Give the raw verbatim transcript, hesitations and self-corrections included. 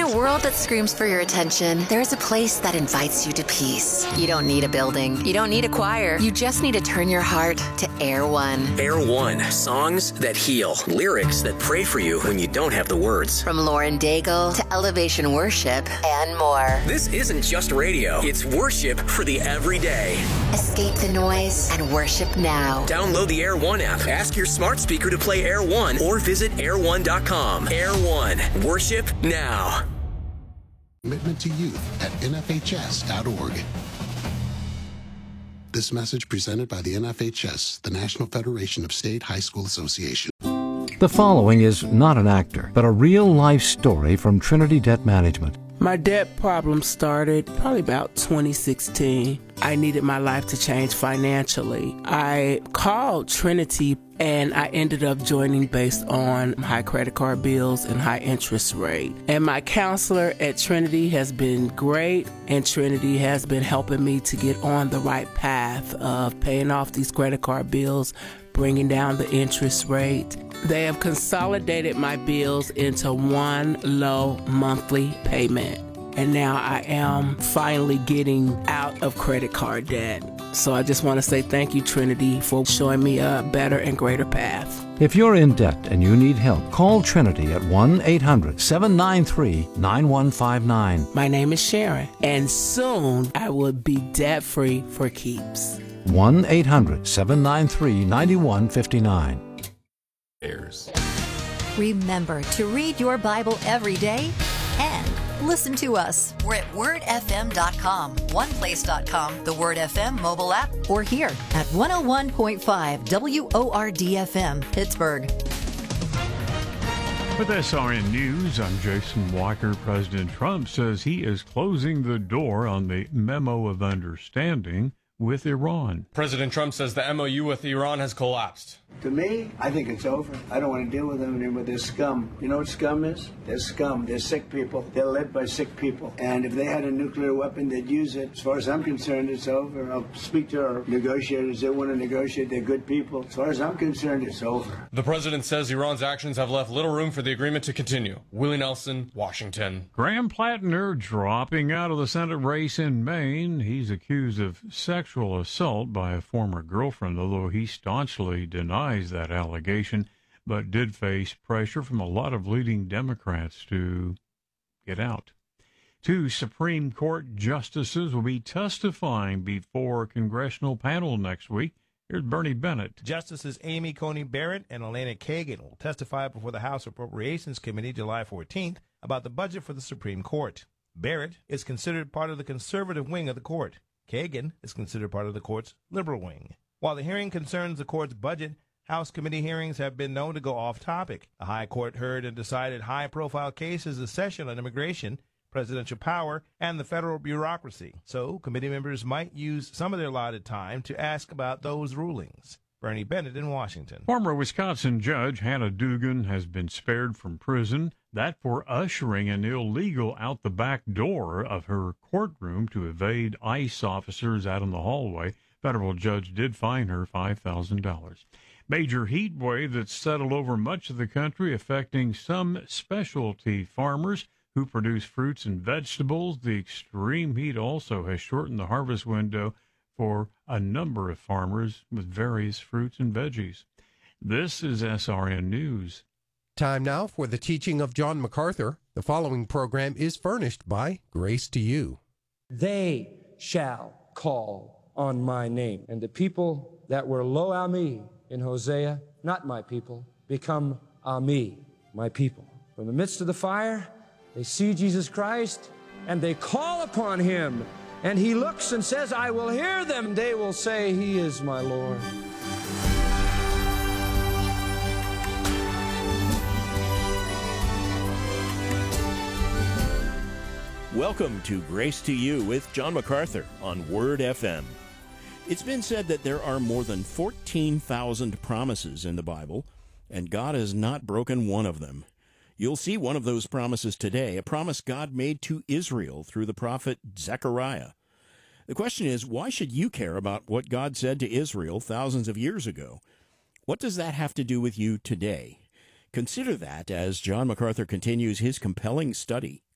a world that screams for your attention, there's a place that invites you to peace. You don't need a building. You don't need a choir. You just need to turn your heart to Air One. Air One. Songs that heal. Lyrics that pray for you when you don't have the words. From Lauren Daigle to Elevation Worship and more. This isn't just radio. It's worship for the everyday. Escape the noise and worship now. Download the Air One app. Ask your smart speaker to play Air One or visit air one dot com. Air One. Worship now. Commitment to youth at N F H S dot org. This message presented by the N F H S, the National Federation of State High School Association. The following is not an actor, but a real-life story from Trinity Debt Management. My debt problem started probably about twenty sixteen. I needed my life to change financially. I called Trinity and I ended up joining based on high credit card bills and high interest rate. And my counselor at Trinity has been great, and Trinity has been helping me to get on the right path of paying off these credit card bills, bringing down the interest rate. They have consolidated my bills into one low monthly payment. And now I am finally getting out of credit card debt. So I just want to say thank you, Trinity, for showing me a better and greater path. If you're in debt and you need help, call Trinity at one eight hundred seven nine three nine one five nine. My name is Sharon, and soon I will be debt-free for keeps. one eight hundred seven nine three nine one five nine. Remember to read your Bible every day and listen to us. We're at word f m dot com, one place dot com, the Word F M mobile app, or here at one oh one point five W O R D F M, Pittsburgh. With S R N News, I'm Jason Walker. President Trump says he is closing the door on the memo of understanding with Iran. President Trump says the M O U with Iran has collapsed. To me, I think it's over. I don't want to deal with them anymore. They're scum. You know what scum is? They're scum. They're sick people. They're led by sick people. And if they had a nuclear weapon, they'd use it. As far as I'm concerned, it's over. I'll speak to our negotiators. They want to negotiate. They're good people. As far as I'm concerned, it's over. The president says Iran's actions have left little room for the agreement to continue. Willie Nelson, Washington. Graham Plattner dropping out of the Senate race in Maine. He's accused of sexual assault by a former girlfriend, although he staunchly denies that allegation, but did face pressure from a lot of leading Democrats to get out. Two Supreme Court justices will be testifying before a congressional panel next week. Here's Bernie Bennett. Justices Amy Coney Barrett and Elena Kagan will testify before the House Appropriations Committee July fourteenth about the budget for the Supreme Court. Barrett is considered part of the conservative wing of the court. Kagan is considered part of the court's liberal wing. While the hearing concerns the court's budget, House committee hearings have been known to go off topic. The High Court heard and decided high-profile cases this session on immigration, presidential power, and the federal bureaucracy. So committee members might use some of their allotted time to ask about those rulings. Bernie Bennett in Washington. Former Wisconsin judge Hannah Dugan has been spared from prison, that for ushering an illegal out the back door of her courtroom to evade ICE officers out in the hallway. Federal judge did fine her five thousand dollars. Major heat wave that's settled over much of the country, affecting some specialty farmers who produce fruits and vegetables. The extreme heat also has shortened the harvest window for a number of farmers with various fruits and veggies. This is S R N News. Time now for the teaching of John MacArthur. The following program is furnished by Grace to You. They shall call on my name, and the people that were lo ami in Hosea, not my people, become ami, my people. From the midst of the fire, they see Jesus Christ, and they call upon him, and he looks and says, I will hear them. They will say, he is my Lord. Welcome to Grace to You with John MacArthur on Word F M. It's been said that there are more than fourteen thousand promises in the Bible, and God has not broken one of them. You'll see one of those promises today, a promise God made to Israel through the prophet Zechariah. The question is, why should you care about what God said to Israel thousands of years ago? What does that have to do with you today? Consider that as John MacArthur continues his compelling study,